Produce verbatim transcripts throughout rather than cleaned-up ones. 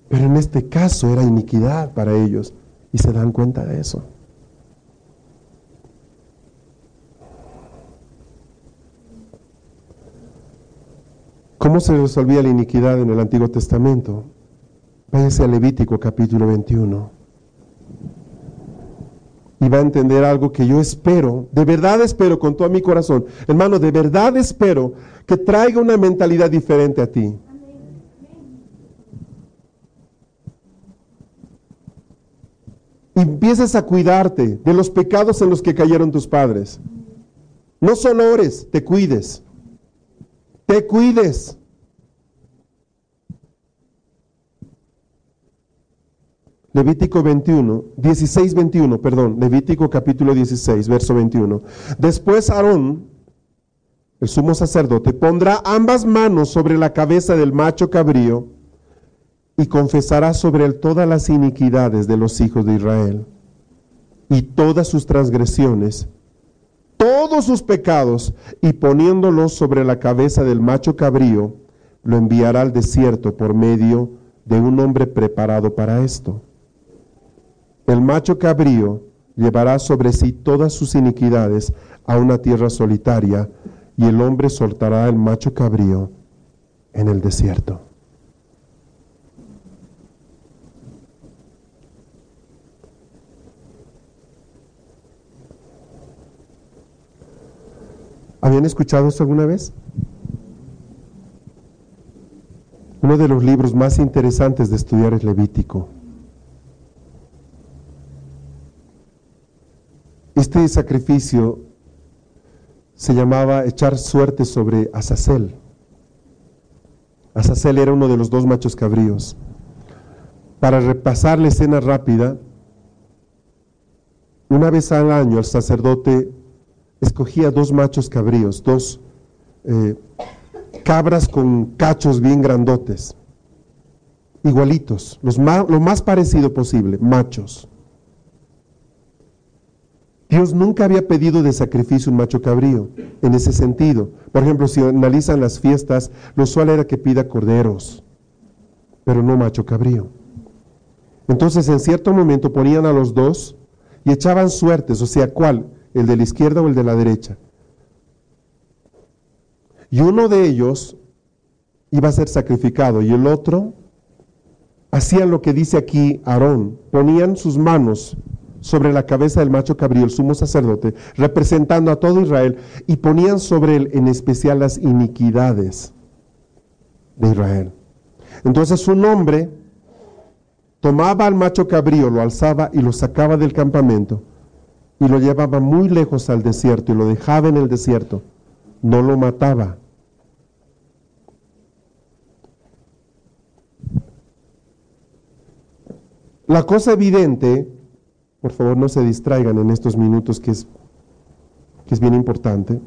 Pero en este caso era iniquidad para ellos y se dan cuenta de eso. ¿Cómo se resolvía la iniquidad en el Antiguo Testamento? Váyase a Levítico capítulo veintiuno. Y va a entender algo que yo espero, de verdad espero con todo mi corazón. Hermano, de verdad espero que traiga una mentalidad diferente a ti. Y empieces a cuidarte de los pecados en los que cayeron tus padres. No solo ores, te cuides. Te cuides. Levítico veintiuno, dieciséis, veintiuno, perdón, Levítico capítulo dieciséis, verso veintiuno. Después Aarón, el sumo sacerdote, pondrá ambas manos sobre la cabeza del macho cabrío y confesará sobre él todas las iniquidades de los hijos de Israel y todas sus transgresiones, todos sus pecados, y poniéndolos sobre la cabeza del macho cabrío, lo enviará al desierto por medio de un hombre preparado para esto. El macho cabrío llevará sobre sí todas sus iniquidades a una tierra solitaria, y el hombre soltará el macho cabrío en el desierto. ¿Habían escuchado esto alguna vez? Uno de los libros más interesantes de estudiar es Levítico. Este sacrificio se llamaba echar suerte sobre Azazel. Azazel era uno de los dos machos cabríos. Para repasar la escena rápida, una vez al año el sacerdote escogía dos machos cabríos, dos eh, cabras con cachos bien grandotes, igualitos, los más, lo más parecido posible, machos. Dios nunca había pedido de sacrificio un macho cabrío, en ese sentido. Por ejemplo, si analizan las fiestas, lo usual era que pida corderos, pero no macho cabrío. Entonces, en cierto momento ponían a los dos y echaban suertes, o sea, ¿cuál? ¿El de la izquierda o el de la derecha? Y uno de ellos iba a ser sacrificado y el otro hacían lo que dice aquí Aarón, ponían sus manos sobre la cabeza del macho cabrío, el sumo sacerdote, representando a todo Israel, y ponían sobre él en especial las iniquidades de Israel. Entonces un hombre tomaba al macho cabrío, lo alzaba y lo sacaba del campamento y lo llevaba muy lejos al desierto y lo dejaba en el desierto, no lo mataba. La cosa evidente, por favor no se distraigan en estos minutos que es, que es bien importante.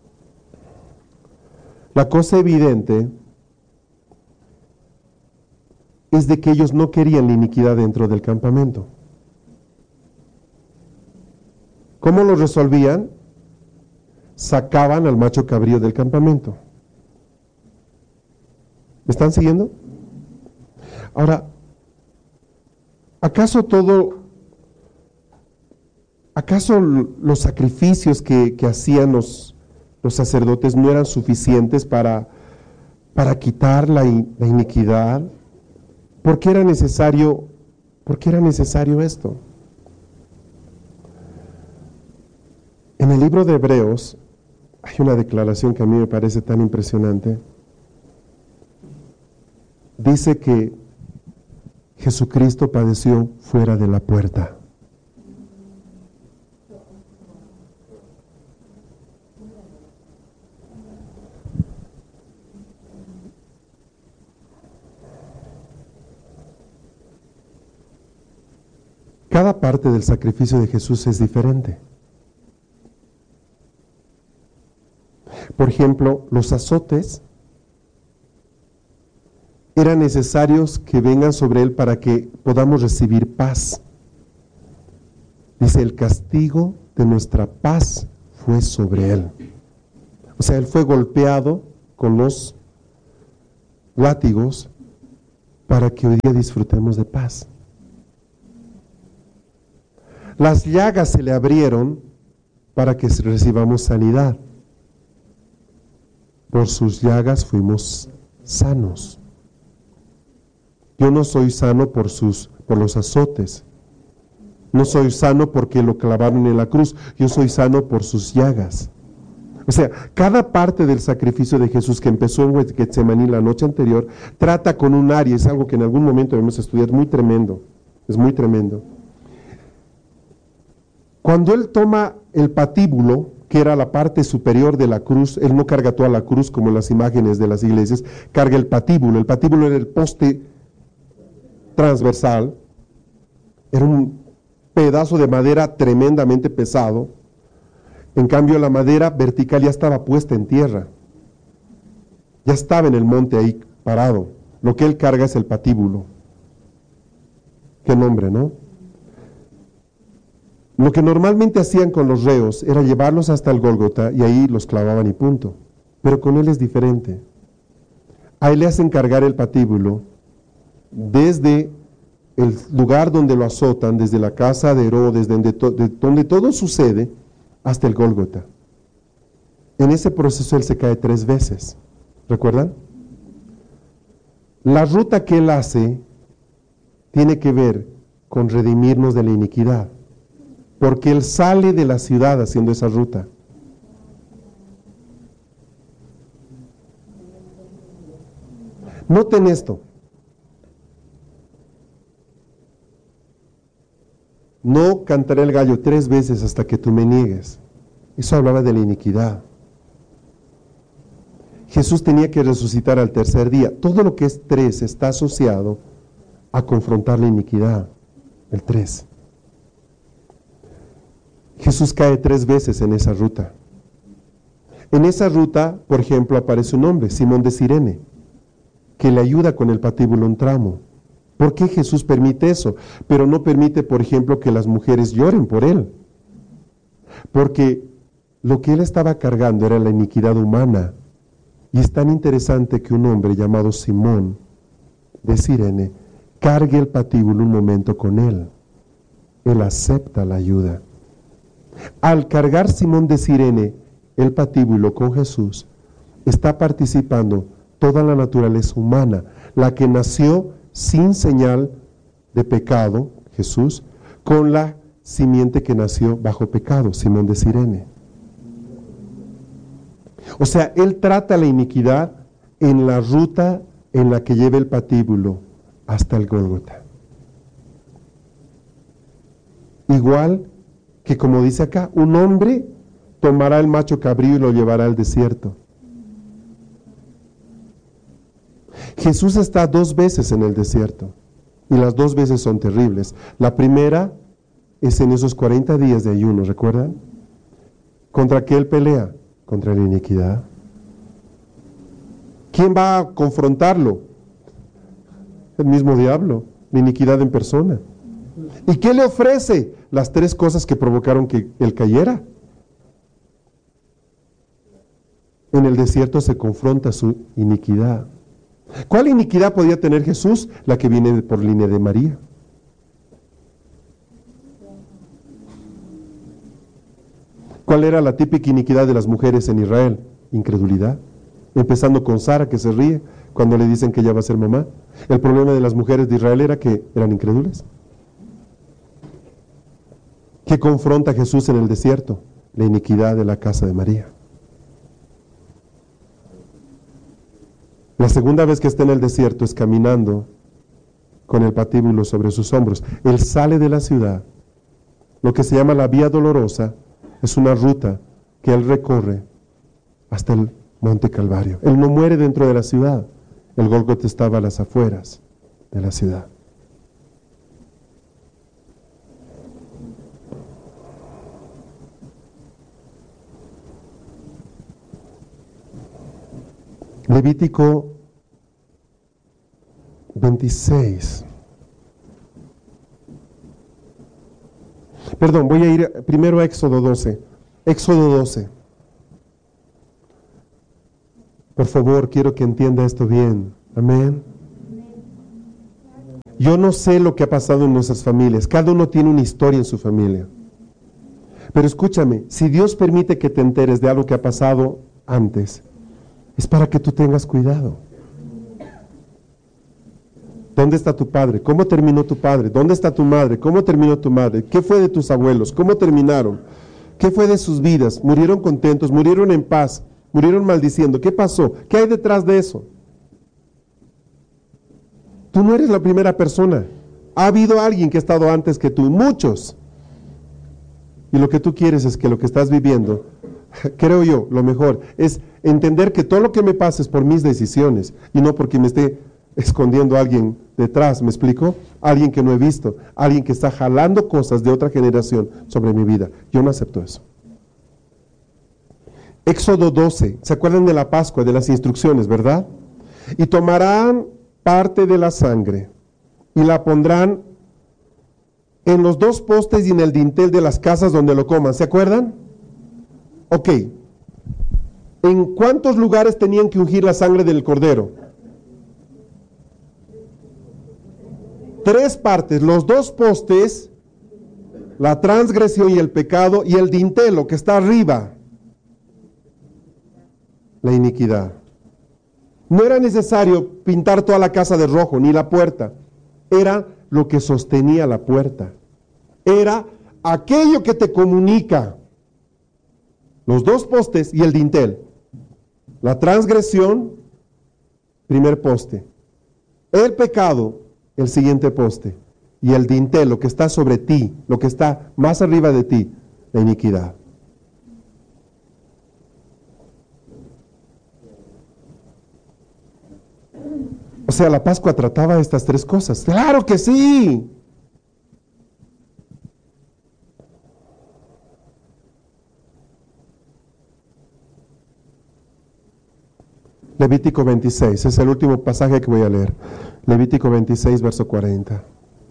La cosa evidente es de que ellos no querían la iniquidad dentro del campamento. ¿Cómo lo resolvían? Sacaban al macho cabrío del campamento. ¿Me están siguiendo? Ahora, ¿acaso todo, acaso los sacrificios que, que hacían los, los sacerdotes no eran suficientes para, para quitar la, la iniquidad? ¿Por qué era necesario, por qué era necesario esto? En el libro de Hebreos hay una declaración que a mí me parece tan impresionante. Dice que Jesucristo padeció fuera de la puerta. Cada parte del sacrificio de Jesús es diferente. Por ejemplo, los azotes eran necesarios que vengan sobre él para que podamos recibir paz. Dice, el castigo de nuestra paz fue sobre él. O sea, él fue golpeado con los látigos para que hoy día disfrutemos de paz. Las llagas se le abrieron para que recibamos sanidad. Por sus llagas fuimos sanos. Yo no soy sano por sus, por los azotes. No soy sano porque lo clavaron en la cruz. Yo soy sano por sus llagas. O sea, cada parte del sacrificio de Jesús que empezó en Getsemaní la noche anterior, trata con un área, es algo que en algún momento debemos estudiar, muy tremendo, es muy tremendo. Cuando Él toma el patíbulo, que era la parte superior de la cruz, Él no carga toda la cruz como en las imágenes de las iglesias, carga el patíbulo. El patíbulo era el poste transversal, era un pedazo de madera tremendamente pesado. En cambio, la madera vertical ya estaba puesta en tierra, ya estaba en el monte ahí parado. Lo que Él carga es el patíbulo. Qué nombre, ¿no? Lo que normalmente hacían con los reos era llevarlos hasta el Gólgota y ahí los clavaban y punto. Pero con Él es diferente. A Él le hacen cargar el patíbulo desde el lugar donde lo azotan, desde la casa de Herodes, donde, to, de, donde todo sucede, hasta el Gólgota. En ese proceso Él se cae tres veces. ¿Recuerdan? La ruta que Él hace tiene que ver con redimirnos de la iniquidad. Porque Él sale de la ciudad haciendo esa ruta. Noten esto. No cantaré el gallo tres veces hasta que tú me niegues. Eso hablaba de la iniquidad. Jesús tenía que resucitar al tercer día. Todo lo que es tres está asociado a confrontar la iniquidad. El tres. Jesús cae tres veces en esa ruta. En esa ruta, por ejemplo, aparece un hombre, Simón de Cirene, que le ayuda con el patíbulo un tramo. ¿Por qué Jesús permite eso? Pero no permite, por ejemplo, que las mujeres lloren por Él. Porque lo que Él estaba cargando era la iniquidad humana. Y es tan interesante que un hombre llamado Simón de Cirene cargue el patíbulo un momento con Él. Él acepta la ayuda. Al cargar Simón de Cirene el patíbulo con Jesús, está participando toda la naturaleza humana, la que nació sin señal de pecado, Jesús, con la simiente que nació bajo pecado, Simón de Cirene. O sea, Él trata la iniquidad en la ruta en la que lleva el patíbulo hasta el Gólgota. Igual que, como dice acá, un hombre tomará el macho cabrío y lo llevará al desierto. Jesús está dos veces en el desierto y las dos veces son terribles. La primera es en esos cuarenta días de ayuno, ¿recuerdan? ¿Contra qué Él pelea? Contra la iniquidad. ¿Quién va a confrontarlo? El mismo diablo, la iniquidad en persona. ¿Y qué le ofrece? Las tres cosas que provocaron que Él cayera. En el desierto se confronta su iniquidad. ¿Cuál iniquidad podía tener Jesús? La que viene por línea de María. ¿Cuál era la típica iniquidad de las mujeres en Israel? Incredulidad. Empezando con Sara, que se ríe cuando le dicen que ella va a ser mamá. El problema de las mujeres de Israel era que eran incrédulas. ¿Qué confronta Jesús en el desierto? La iniquidad de la casa de María. La segunda vez que está en el desierto es caminando con el patíbulo sobre sus hombros. Él sale de la ciudad. Lo que se llama la Vía Dolorosa es una ruta que Él recorre hasta el Monte Calvario. Él no muere dentro de la ciudad. El Gólgota estaba a las afueras de la ciudad. Levítico veintiséis. Perdón, voy a ir primero a Éxodo doce. Éxodo doce. Por favor, quiero que entienda esto bien. Amén. Yo no sé lo que ha pasado en nuestras familias. Cada uno tiene una historia en su familia. Pero escúchame, si Dios permite que te enteres de algo que ha pasado antes, es para que tú tengas cuidado. ¿Dónde está tu padre? ¿Cómo terminó tu padre? ¿Dónde está tu madre? ¿Cómo terminó tu madre? ¿Qué fue de tus abuelos? ¿Cómo terminaron? ¿Qué fue de sus vidas? ¿Murieron contentos? ¿Murieron en paz? ¿Murieron maldiciendo? ¿Qué pasó? ¿Qué hay detrás de eso? Tú no eres la primera persona. Ha habido alguien que ha estado antes que tú, muchos. Y lo que tú quieres es que lo que estás viviendo, creo yo, lo mejor es entender que todo lo que me pasa es por mis decisiones y no porque me esté escondiendo a alguien detrás, ¿me explico? Alguien que no he visto, alguien que está jalando cosas de otra generación sobre mi vida. Yo no acepto eso. Éxodo doce, ¿se acuerdan de la Pascua, de las instrucciones, verdad? Y tomarán parte de la sangre y la pondrán en los dos postes y en el dintel de las casas donde lo coman, ¿se acuerdan? Ok. ¿En cuántos lugares tenían que ungir la sangre del cordero? Tres partes, los dos postes, la transgresión y el pecado, y el dintel, lo que está arriba, la iniquidad. No era necesario pintar toda la casa de rojo, ni la puerta. Era lo que sostenía la puerta. Era aquello que te comunica. Los dos postes y el dintel. La transgresión, primer poste. El pecado, el siguiente poste. Y el dintel, lo que está sobre ti, lo que está más arriba de ti, la iniquidad. O sea, la Pascua trataba estas tres cosas. ¡Claro que sí! Levítico veintiséis, es el último pasaje que voy a leer. Levítico veintiséis, verso cuarenta.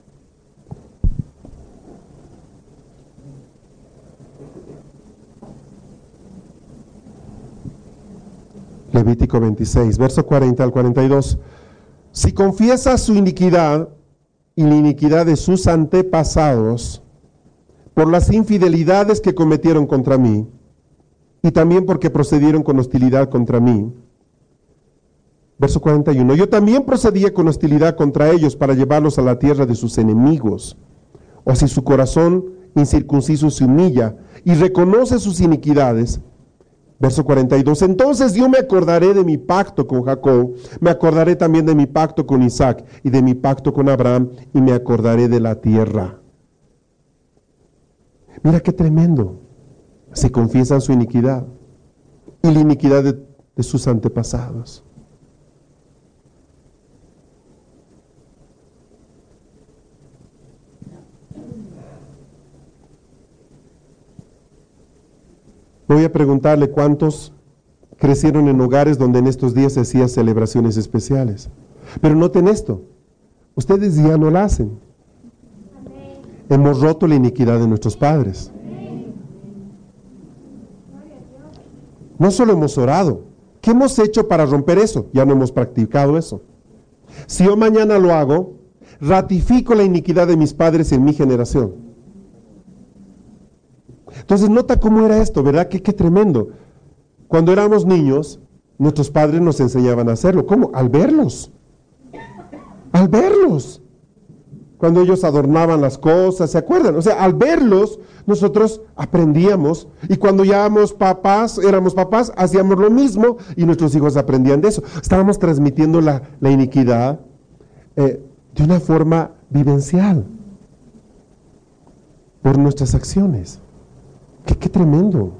Levítico veintiséis, verso cuarenta al cuarenta y dos. Si confiesa su iniquidad y la iniquidad de sus antepasados por las infidelidades que cometieron contra mí, y también porque procedieron con hostilidad contra mí. Verso cuarenta y uno. Yo también procedía con hostilidad contra ellos para llevarlos a la tierra de sus enemigos. O si su corazón incircunciso se humilla y reconoce sus iniquidades. Verso cuarenta y dos. Entonces yo me acordaré de mi pacto con Jacob, me acordaré también de mi pacto con Isaac y de mi pacto con Abraham, y me acordaré de la tierra. Mira qué tremendo. Se confiesan su iniquidad y la iniquidad de, de sus antepasados. Voy a preguntarle cuántos crecieron en hogares donde en estos días se hacían celebraciones especiales. Pero noten esto, ustedes ya no la hacen. Hemos roto la iniquidad de nuestros padres. No solo hemos orado, ¿qué hemos hecho para romper eso? Ya no hemos practicado eso. Si yo mañana lo hago, ratifico la iniquidad de mis padres en mi generación. Entonces nota cómo era esto, ¿verdad? Qué, qué tremendo. Cuando éramos niños, nuestros padres nos enseñaban a hacerlo. ¿Cómo? Al verlos. Al verlos. Cuando ellos adornaban las cosas, ¿se acuerdan? O sea, al verlos, nosotros aprendíamos. Y cuando ya éramos papás, éramos papás, hacíamos lo mismo y nuestros hijos aprendían de eso. Estábamos transmitiendo la, la iniquidad eh, de una forma vivencial por nuestras acciones. ¿Qué, qué tremendo?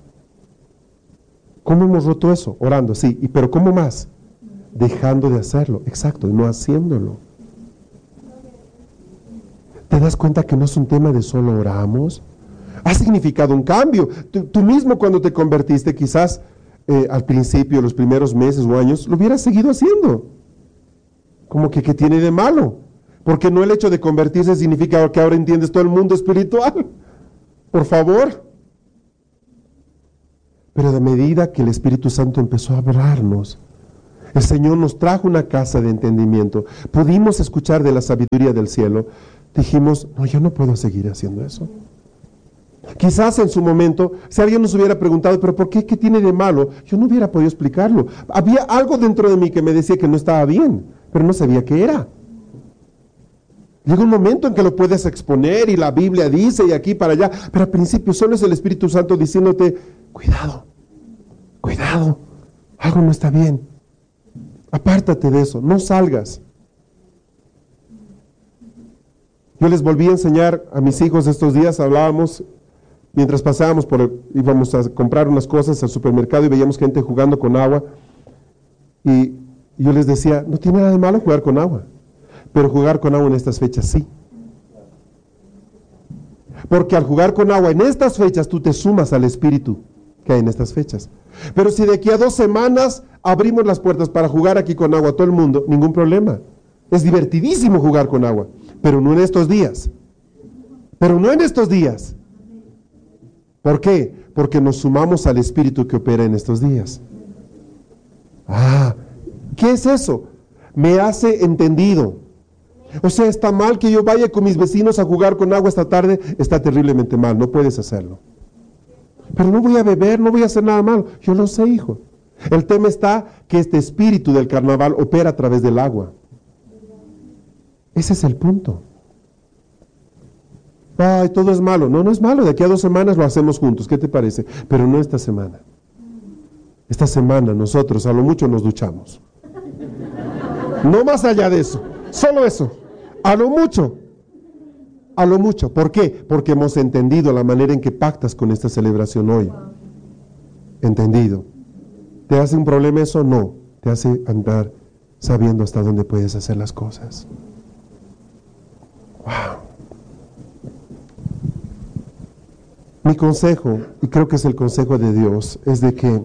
¿Cómo hemos roto eso? Orando, sí. ¿Y pero cómo más? Dejando de hacerlo. Exacto, no haciéndolo. ¿Te das cuenta que no es un tema de solo oramos? Ha significado un cambio. Tú, tú mismo cuando te convertiste, quizás eh, al principio, los primeros meses o años, lo hubieras seguido haciendo. Como que, ¿qué tiene de malo? Porque no el hecho de convertirse significa que ahora entiendes todo el mundo espiritual. Por favor. Pero de medida que el Espíritu Santo empezó a hablarnos, El Señor nos trajo una casa de entendimiento. Pudimos escuchar de la sabiduría del cielo. Dijimos, no, yo no puedo seguir haciendo eso. Quizás en su momento, si alguien nos hubiera preguntado, pero ¿por qué? ¿Qué tiene de malo? Yo no hubiera podido explicarlo. Había algo dentro de mí que me decía que no estaba bien, pero no sabía qué era. Llega un momento en que lo puedes exponer y la Biblia dice y aquí para allá, pero al principio solo es el Espíritu Santo diciéndote, cuidado, cuidado, algo no está bien. Apártate de eso, no salgas. Yo les volví a enseñar a mis hijos estos días, hablábamos, mientras pasábamos por, el, íbamos a comprar unas cosas al supermercado y veíamos gente jugando con agua. Y yo les decía, no tiene nada de malo jugar con agua, pero jugar con agua en estas fechas sí. Porque al jugar con agua en estas fechas tú te sumas al espíritu que hay en estas fechas. Pero si de aquí a dos semanas abrimos las puertas para jugar aquí con agua a todo el mundo, ningún problema. Es divertidísimo jugar con agua, pero no en estos días. Pero no en estos días. ¿Por qué? Porque nos sumamos al espíritu que opera en estos días. Ah, ¿qué es eso? Me hace entendido. O sea, está mal que yo vaya con mis vecinos a jugar con agua esta tarde, está terriblemente mal, no puedes hacerlo. Pero no voy a beber, no voy a hacer nada malo. Yo lo sé, hijo. El tema está que este espíritu del carnaval opera a través del agua. Ese es el punto. Ay, todo es malo. No, no es malo. De aquí a dos semanas lo hacemos juntos. ¿Qué te parece? Pero no esta semana. Esta semana nosotros a lo mucho nos duchamos. No más allá de eso. Solo eso. A lo mucho. A lo mucho. ¿Por qué? Porque hemos entendido la manera en que pactas con esta celebración hoy. Entendido. ¿Te hace un problema eso? No. Te hace andar sabiendo hasta dónde puedes hacer las cosas. Wow. Mi consejo, y creo que es el consejo de Dios, es de que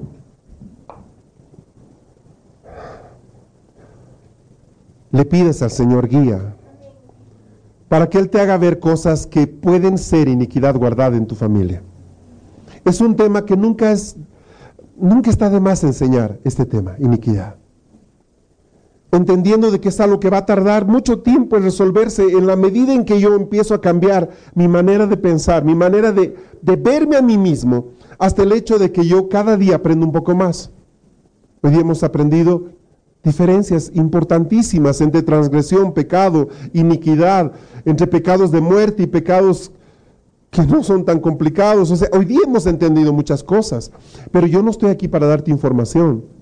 le pides al Señor guía para que Él te haga ver cosas que pueden ser iniquidad guardada en tu familia. Es un tema que nunca es, nunca está de más enseñar este tema, iniquidad. Entendiendo de que es algo que va a tardar mucho tiempo en resolverse en la medida en que yo empiezo a cambiar mi manera de pensar, mi manera de, de verme a mí mismo, hasta el hecho de que yo cada día aprendo un poco más. Hoy día hemos aprendido diferencias importantísimas entre transgresión, pecado, iniquidad, entre pecados de muerte y pecados que no son tan complicados. O sea, hoy día hemos entendido muchas cosas, pero yo no estoy aquí para darte información.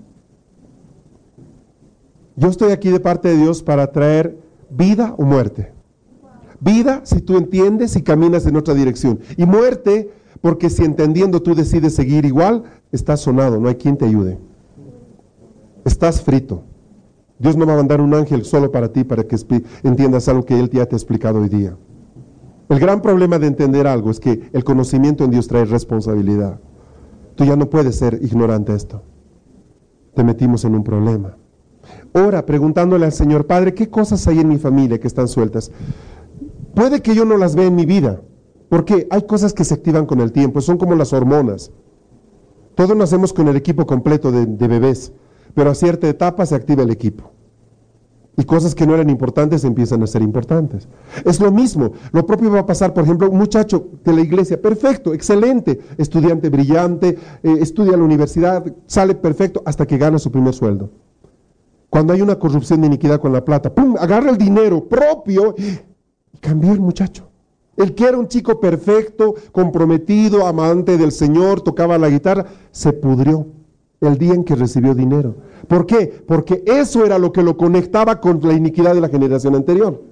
Yo estoy aquí de parte de Dios para traer vida o muerte. Vida si tú entiendes y caminas en otra dirección. Y muerte porque si entendiendo tú decides seguir igual, estás sonado, no hay quien te ayude. Estás frito. Dios no va a mandar un ángel solo para ti, para que entiendas algo que Él ya te ha explicado hoy día. El gran problema de entender algo es que el conocimiento en Dios trae responsabilidad. Tú ya no puedes ser ignorante de esto. Te metimos en un problema. Ora preguntándole al Señor, Padre, ¿qué cosas hay en mi familia que están sueltas? Puede que yo no las vea en mi vida, porque hay cosas que se activan con el tiempo, son como las hormonas. Todos nacemos con el equipo completo de, de bebés, pero a cierta etapa se activa el equipo. Y cosas que no eran importantes empiezan a ser importantes. Es lo mismo, lo propio va a pasar, por ejemplo, un muchacho de la iglesia, perfecto, excelente, estudiante brillante, eh, estudia en la universidad, sale perfecto hasta que gana su primer sueldo. Cuando hay una corrupción de iniquidad con la plata, ¡pum!, agarra el dinero propio y cambió el muchacho. El que era un chico perfecto, comprometido, amante del Señor, tocaba la guitarra, se pudrió el día en que recibió dinero. ¿Por qué? Porque eso era lo que lo conectaba con la iniquidad de la generación anterior.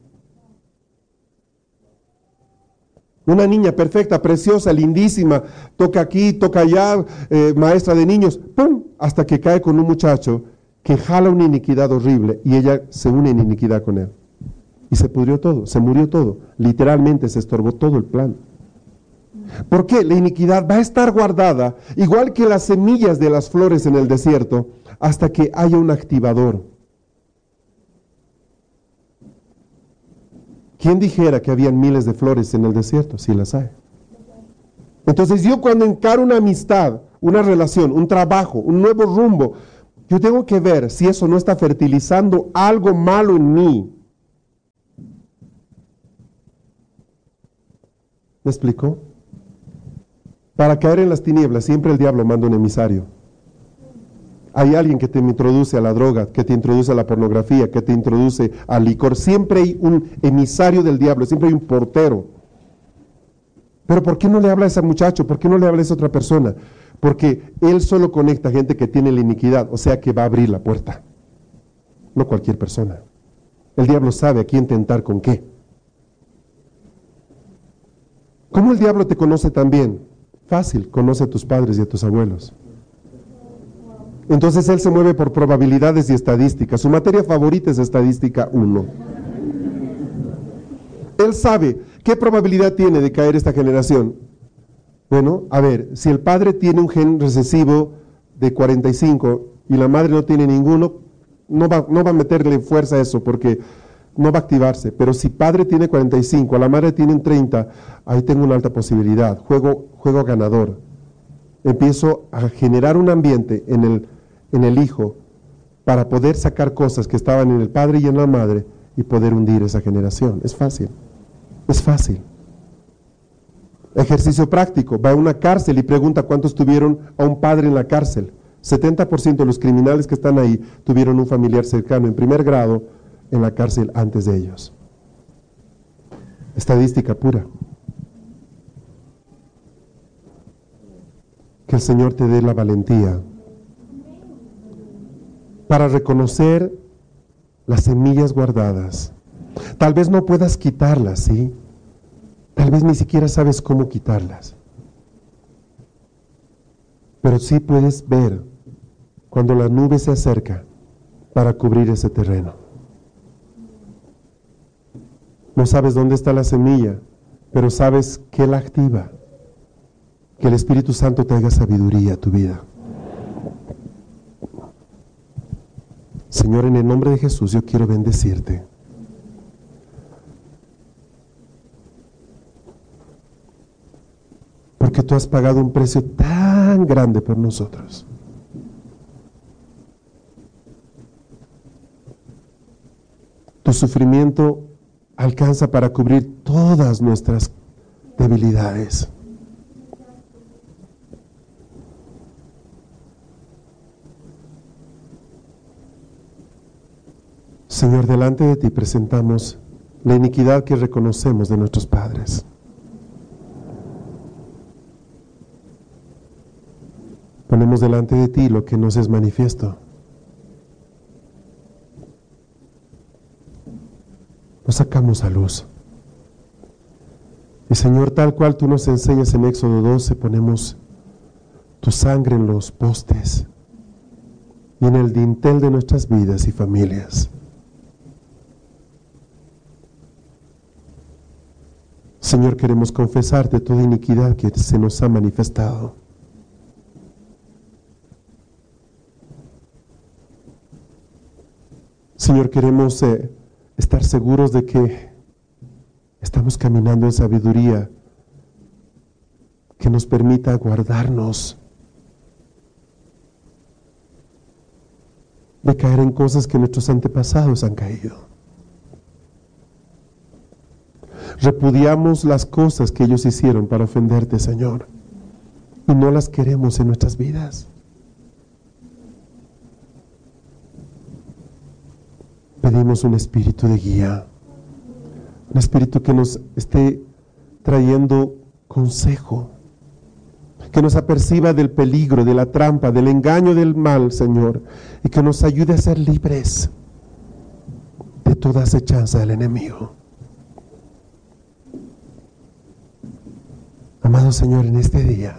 Una niña perfecta, preciosa, lindísima, toca aquí, toca allá, eh, maestra de niños, ¡pum!, hasta que cae con un muchacho que jala una iniquidad horrible y ella se une en iniquidad con él. Y se pudrió todo, se murió todo, literalmente se estorbó todo el plan. ¿Por qué? La iniquidad va a estar guardada, igual que las semillas de las flores en el desierto, hasta que haya un activador. ¿Quién dijera que habían miles de flores en el desierto? Sí las hay. Entonces yo cuando encaro una amistad, una relación, un trabajo, un nuevo rumbo, Yo tengo que ver si eso no está fertilizando algo malo en mí. ¿Me explico? Para caer en las tinieblas, siempre el diablo manda un emisario. Hay alguien que te introduce a la droga, que te introduce a la pornografía, que te introduce al licor. Siempre hay un emisario del diablo, siempre hay un portero. Pero ¿por qué no le habla a ese muchacho? ¿Por qué no le habla a esa otra persona? Porque él solo conecta a gente que tiene la iniquidad, o sea que va a abrir la puerta. No cualquier persona. El diablo sabe a quién tentar con qué. ¿Cómo el diablo te conoce tan bien? Fácil, conoce a tus padres y a tus abuelos. Entonces él se mueve por probabilidades y estadísticas. Su materia favorita es estadística uno. Él sabe qué probabilidad tiene de caer esta generación. Bueno, a ver, si el padre tiene un gen recesivo de cuarenta y cinco y la madre no tiene ninguno, no va, no va a meterle fuerza a eso porque no va a activarse. Pero si padre tiene cuarenta y cinco, la madre tiene treinta, ahí tengo una alta posibilidad. Juego, juego ganador. Empiezo a generar un ambiente en el, en el hijo para poder sacar cosas que estaban en el padre y en la madre y poder hundir esa generación. Es fácil, es fácil. Ejercicio práctico, va a una cárcel y pregunta cuántos tuvieron a un padre en la cárcel. setenta por ciento de los criminales que están ahí tuvieron un familiar cercano en primer grado en la cárcel antes de ellos. Estadística pura. Que el Señor te dé la valentía para reconocer las semillas guardadas. Tal vez no puedas quitarlas, ¿sí? Tal vez ni siquiera sabes cómo quitarlas. Pero sí puedes ver cuando la nube se acerca para cubrir ese terreno. No sabes dónde está la semilla, pero sabes que la activa. Que el Espíritu Santo traiga sabiduría a tu vida. Señor, en el nombre de Jesús, yo quiero bendecirte. Porque tú has pagado un precio tan grande por nosotros. Tu sufrimiento alcanza para cubrir todas nuestras debilidades. Señor, delante de ti presentamos la iniquidad que reconocemos de nuestros padres. Ponemos delante de ti lo que nos es manifiesto. Lo sacamos a luz. Y Señor, tal cual tú nos enseñas en Éxodo doce, ponemos tu sangre en los postes y en el dintel de nuestras vidas y familias. Señor, queremos confesarte toda iniquidad que se nos ha manifestado. Señor, queremos eh, estar seguros de que estamos caminando en sabiduría que nos permita guardarnos de caer en cosas que nuestros antepasados han caído. Repudiamos las cosas que ellos hicieron para ofenderte, Señor, y no las queremos en nuestras vidas. Pedimos un espíritu de guía, un espíritu que nos esté trayendo consejo, que nos aperciba del peligro, de la trampa, del engaño del mal, Señor, y que nos ayude a ser libres de toda acechanza del enemigo. Amado Señor, en este día,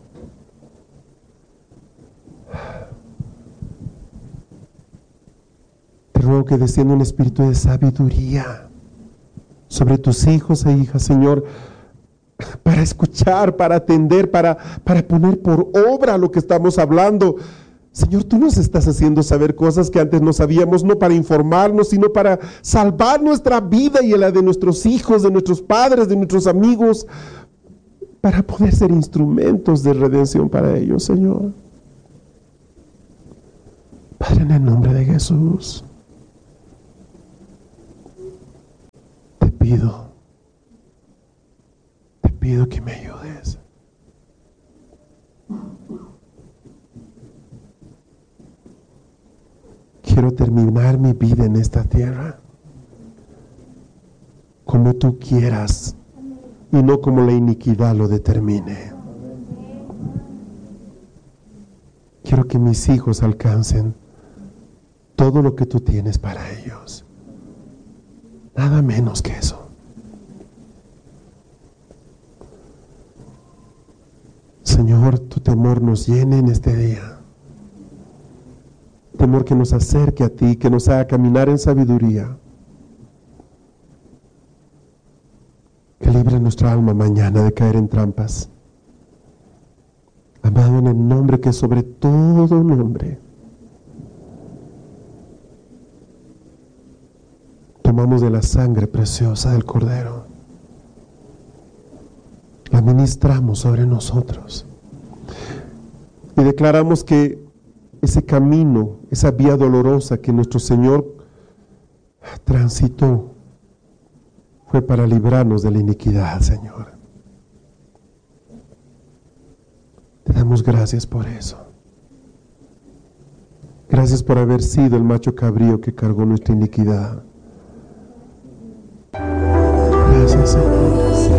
te ruego que descienda un espíritu de sabiduría sobre tus hijos e hijas, Señor, para escuchar, para atender, para, para poner por obra lo que estamos hablando. Señor, tú nos estás haciendo saber cosas que antes no sabíamos, no para informarnos, sino para salvar nuestra vida y la de nuestros hijos, de nuestros padres, de nuestros amigos, para poder ser instrumentos de redención para ellos, Señor. Padre, en el nombre de Jesús, te pido, te pido que me ayudes. Quiero terminar mi vida en esta tierra como tú quieras y no como la iniquidad lo determine. Quiero que mis hijos alcancen todo lo que tú tienes para ellos. Nada menos que eso. Señor, tu temor nos llene en este día. Temor que nos acerque a ti, que nos haga caminar en sabiduría. Que libre nuestra alma mañana de caer en trampas. Amado, en el nombre que es sobre todo nombre, tomamos de la sangre preciosa del Cordero, la ministramos sobre nosotros y declaramos que ese camino, esa vía dolorosa que nuestro Señor transitó, fue para librarnos de la iniquidad, Señor. Te damos gracias por eso. Gracias por haber sido el macho cabrío que cargó nuestra iniquidad.